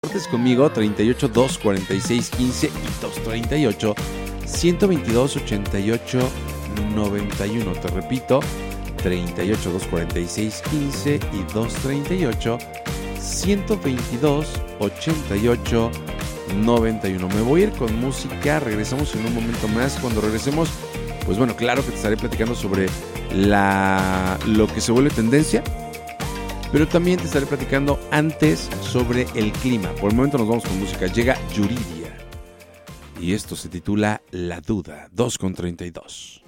Compartes conmigo 38 2 46 15 y 238 122 88 91. Te repito, 38 2 46 15 y 238 122 88 91. Me voy a ir con música, regresamos en un momento más. Cuando regresemos, pues bueno, claro que te estaré platicando sobre lo que se vuelve tendencia, pero también te estaré platicando antes sobre el clima. Por el momento nos vamos con música. Llega Yuridia y esto se titula La Duda, 2:32.